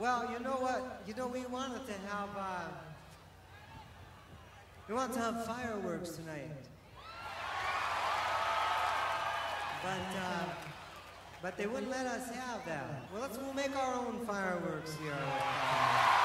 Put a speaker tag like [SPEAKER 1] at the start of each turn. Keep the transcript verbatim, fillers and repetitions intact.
[SPEAKER 1] Well, you know what? You know, we wanted to have, uh, we wanted to have fireworks tonight. But, uh, but they wouldn't let us have that. Well, let's, we'll make our own fireworks here.